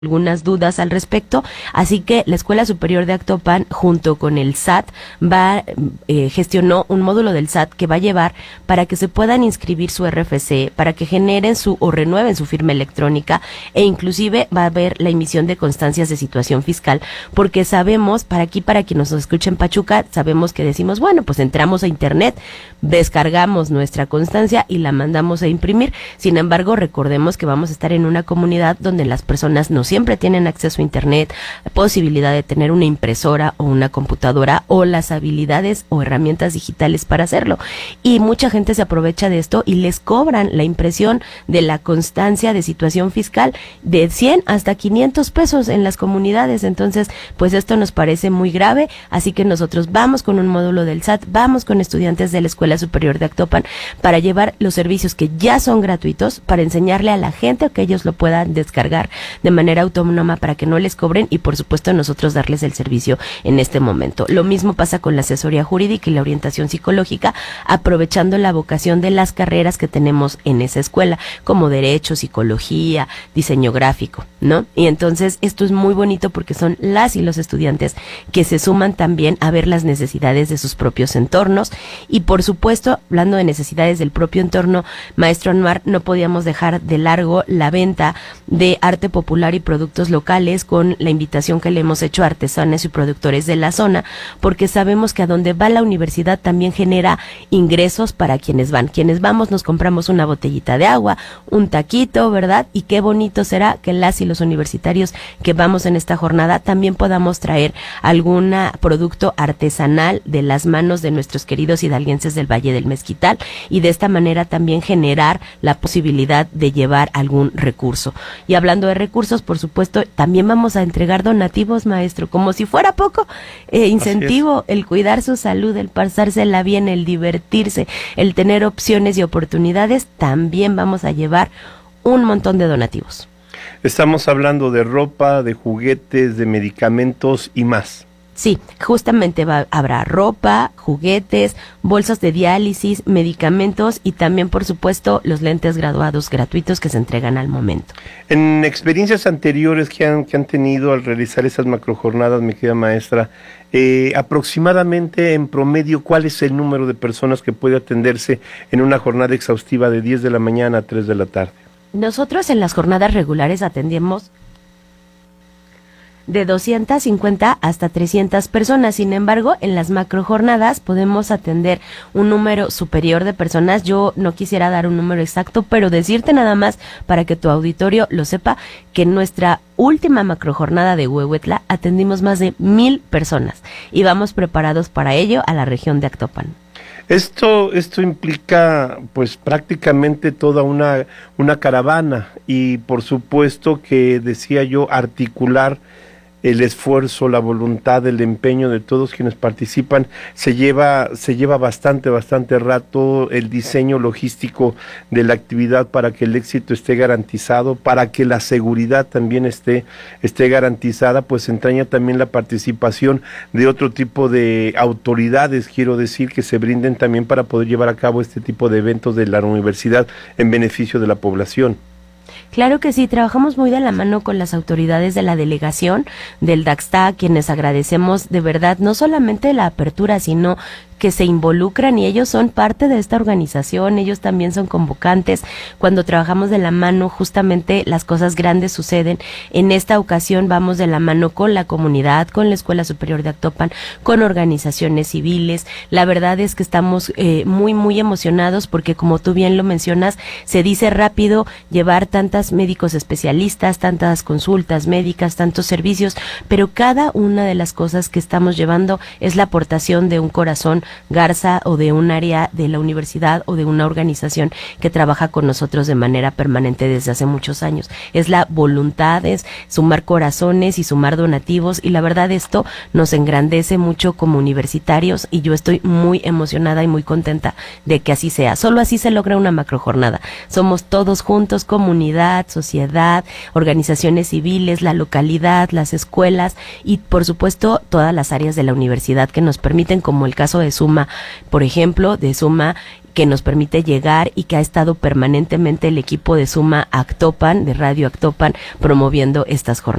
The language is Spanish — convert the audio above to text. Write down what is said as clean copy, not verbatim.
algunas dudas al respecto, así que la Escuela Superior de Actopan junto con el SAT gestionó un módulo del SAT que va a llevar para que se puedan inscribir su RFC, para que generen o renueven su firma electrónica, e inclusive va a haber la emisión de constancias de situación fiscal, porque sabemos, para quien nos escuche en Pachuca, sabemos que decimos, bueno, pues entramos a internet, descargamos nuestra constancia y la mandamos a imprimir. Sin embargo, recordemos que vamos a estar en una comunidad donde las personas no siempre tienen acceso a internet, la posibilidad de tener una impresora o una computadora o las habilidades o herramientas digitales para hacerlo. Y mucha gente se aprovecha de esto y les cobran la impresión de la constancia de situación fiscal de 100 hasta 500 pesos en las comunidades. Entonces, pues esto nos parece muy grave, así que nosotros vamos con un módulo del SAT, vamos con estudiantes de la Escuela Superior de Actopan para llevar los servicios que ya son gratuitos, para enseñarle a la gente que ellos lo puedan descargar de manera autónoma para que no les cobren, y por supuesto nosotros darles el servicio en este momento. Lo mismo pasa con la asesoría jurídica y la orientación psicológica, aprovechando la vocación de las carreras que tenemos en esa escuela, como derecho, psicología, diseño gráfico, ¿no? Y entonces esto es muy bonito porque son las y los estudiantes que se suman también a ver las necesidades de sus propios entornos. Y por supuesto, hablando de necesidades del propio entorno, maestro Anwar, no podíamos dejar de largo la venta de arte popular y productos locales, con la invitación que le hemos hecho a artesanos y productores de la zona, porque sabemos que a donde va la universidad también genera ingresos para quienes van. Quienes vamos nos compramos una botellita de agua, un taquito, ¿verdad? Y qué bonito será que las y los universitarios que vamos en esta jornada también podamos traer algún producto artesanal de las manos de nuestros queridos hidalguenses del Valle del Mezquital, y de esta manera también generar la posibilidad de llevar algún recurso. Y hablando de recursos, por supuesto, también vamos a entregar donativos, maestro, como si fuera poco. Incentivo, el cuidar su salud, el pasársela bien, el divertirse, el tener opciones y oportunidades. También vamos a llevar un montón de donativos. Estamos hablando de ropa, de juguetes, de medicamentos y más. Sí, justamente habrá ropa, juguetes, bolsas de diálisis, medicamentos y también, por supuesto, los lentes graduados gratuitos que se entregan al momento. En experiencias anteriores que han tenido al realizar esas macrojornadas, mi querida maestra, aproximadamente en promedio, ¿cuál es el número de personas que puede atenderse en una jornada exhaustiva de 10 de la mañana a 3 de la tarde? Nosotros en las jornadas regulares atendemos de 250 hasta 300 personas. Sin embargo, en las macrojornadas podemos atender un número superior de personas. Yo no quisiera dar un número exacto, pero decirte nada más para que tu auditorio lo sepa, que en nuestra última macrojornada de Huehuetla atendimos más de 1,000 personas y vamos preparados para ello a la región de Actopan. Esto implica pues prácticamente toda una caravana, y por supuesto que, decía yo, articular el esfuerzo, la voluntad, el empeño de todos quienes participan. Se lleva bastante rato el diseño logístico de la actividad para que el éxito esté garantizado, para que la seguridad también esté garantizada. Pues entraña también la participación de otro tipo de autoridades, quiero decir, que se brinden también para poder llevar a cabo este tipo de eventos de la universidad en beneficio de la población. Claro que sí, trabajamos muy de la mano con las autoridades de la delegación del DAXTA, quienes agradecemos de verdad no solamente la apertura, sino que se involucran, y ellos son parte de esta organización, ellos también son convocantes. Cuando trabajamos de la mano, justamente las cosas grandes suceden. En esta ocasión vamos de la mano con la comunidad, con la Escuela Superior de Actopan, con organizaciones civiles. La verdad es que estamos muy emocionados porque, como tú bien lo mencionas, se dice rápido llevar tantos médicos especialistas, tantas consultas médicas, tantos servicios, pero cada una de las cosas que estamos llevando es la aportación de un corazón Garza o de un área de la universidad o de una organización que trabaja con nosotros de manera permanente desde hace muchos años. Es la voluntad, es sumar corazones y sumar donativos, y la verdad esto nos engrandece mucho como universitarios, y yo estoy muy emocionada y muy contenta de que así sea. Solo así se logra una macrojornada. Somos todos juntos, comunidad, sociedad, organizaciones civiles, la localidad, las escuelas y por supuesto todas las áreas de la universidad que nos permiten, como el caso de Suma, por ejemplo, de Suma que nos permite llegar y que ha estado permanentemente el equipo de Suma Actopan, de Radio Actopan, promoviendo estas jornadas.